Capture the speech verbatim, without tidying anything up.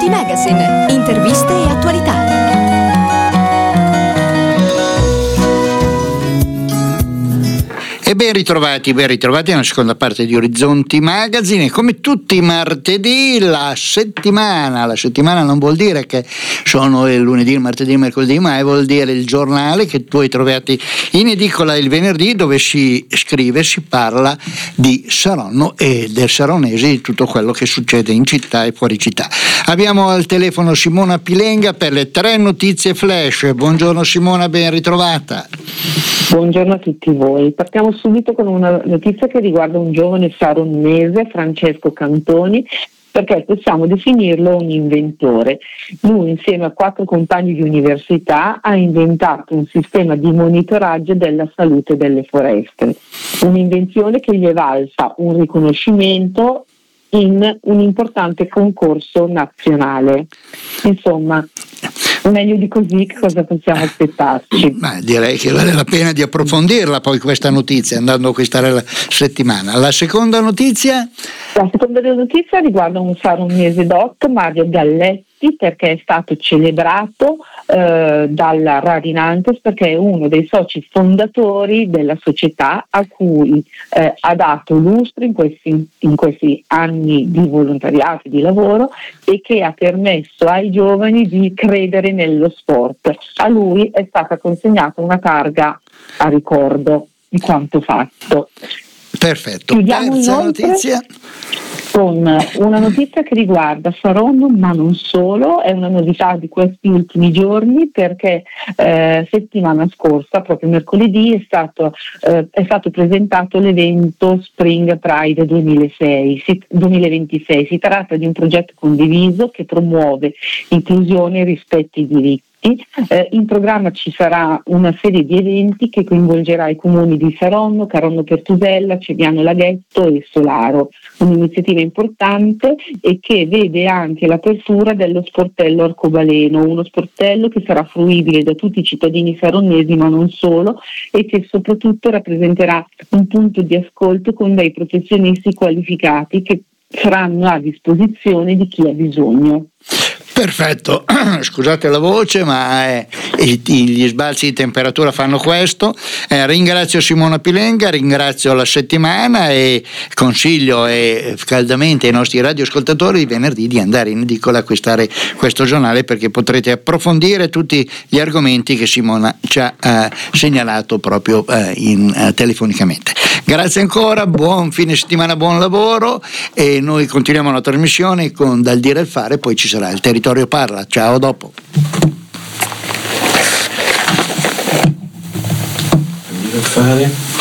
Orizzonti Magazine, interviste e attualità. E ben ritrovati, ben ritrovati nella seconda parte di Orizzonti Magazine. Come tutti i martedì, la settimana, la settimana non vuol dire che sono il lunedì, il martedì, il mercoledì, ma vuol dire il giornale che voi trovate in edicola il venerdì, dove si scrive, si parla di Saronno e del saronese, di tutto quello che succede in città e fuori città. Abbiamo al telefono Simona Pilenga per le tre notizie flash. Buongiorno Simona, ben ritrovata. Buongiorno a tutti voi. Partiamo subito con una notizia che riguarda un giovane saronnese, Francesco Cantoni, perché possiamo definirlo un inventore. Lui, insieme a quattro compagni di università, ha inventato un sistema di monitoraggio della salute delle foreste. Un'invenzione che gli è valsa un riconoscimento in un importante concorso nazionale. Insomma, meglio di così che cosa possiamo aspettarci? Ma direi che vale la pena di approfondirla poi questa notizia, andando a questa la settimana. La seconda notizia? La seconda notizia riguarda un saronnese doc, Mario Galletti, perché è stato celebrato eh, dalla Rarinantes, perché è uno dei soci fondatori della società a cui eh, ha dato lustro in questi, in questi anni di volontariato e di lavoro, e che ha permesso ai giovani di credere nello sport. A lui è stata consegnata una targa a ricordo di quanto fatto. Perfetto. Chiudiamo Terza notizia con una notizia che riguarda Saronno, ma non solo. È una novità di questi ultimi giorni, perché eh, settimana scorsa, proprio mercoledì, è stato, eh, è stato presentato l'evento Spring Pride duemilasei, si, duemilaventisei. Si tratta di un progetto condiviso che promuove inclusione e rispetto ai diritti. Eh, in programma ci sarà una serie di eventi che coinvolgerà i comuni di Saronno, Caronno Pertusella, Ceviano Laghetto e Solaro. Un'iniziativa importante e che vede anche l'apertura dello sportello arcobaleno, uno sportello che sarà fruibile da tutti i cittadini saronnesi, ma non solo, e che soprattutto rappresenterà un punto di ascolto con dei professionisti qualificati che saranno a disposizione di chi ha bisogno. Perfetto, scusate la voce, ma eh, gli sbalzi di temperatura fanno questo. Eh, ringrazio Simona Pilenga, ringrazio la settimana e consiglio eh, caldamente ai nostri radioascoltatori di venerdì di andare in edicola a acquistare questo giornale, perché potrete approfondire tutti gli argomenti che Simona ci ha eh, segnalato proprio eh, in, eh, telefonicamente. Grazie ancora, buon fine settimana, buon lavoro, e noi continuiamo la trasmissione con Dal dire al fare, poi ci sarà il Territorio Parla. Ciao, dopo. Fare